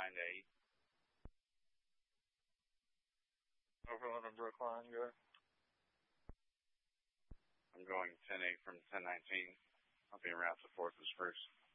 8. Overland and Brookline, go. I'm going 10-8 from 1019. I'll be around to 4th and Spruce.